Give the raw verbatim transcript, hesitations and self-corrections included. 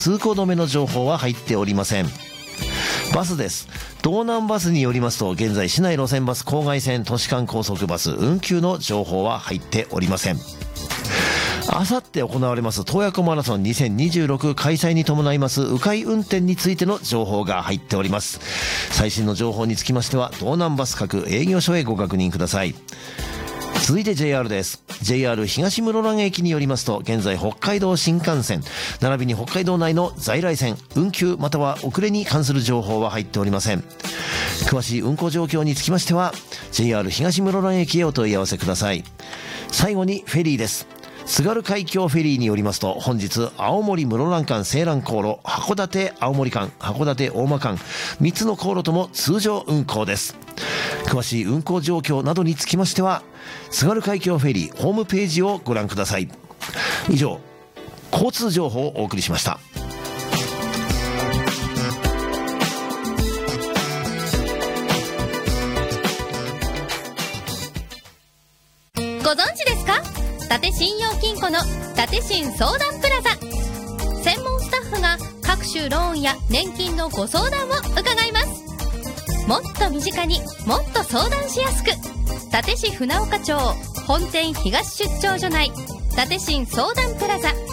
通行止めの情報は入っておりません。バスです。道南バスによりますと、現在市内路線バス、郊外線、都市間高速バス運休の情報は入っておりません。あさって行われます洞爺湖マラソンにせんにじゅうろく開催に伴います迂回運転についての情報が入っております。最新の情報につきましては道南バス各営業所へご確認ください。続いて ジェイアール です。 ジェイアール 東室蘭駅によりますと、現在北海道新幹線並びに北海道内の在来線運休または遅れに関する情報は入っておりません。詳しい運行状況につきましては ジェイアール 東室蘭駅へお問い合わせください。最後にフェリーです。津軽海峡フェリーによりますと、本日青森室蘭間青蘭航路、函館青森間、函館大間間みっつの航路とも通常運航です。詳しい運行状況などにつきましては津軽海峡フェリーホームページをご覧ください。以上、交通情報をお送りしました。 ご存知ですか？伊達信用金庫の伊達信相談プラザ。専門スタッフが各種ローンや年金のご相談を伺います。もっと身近にもっと相談しやすく、伊達市船岡町本店東出張所内伊達信相談プラザ。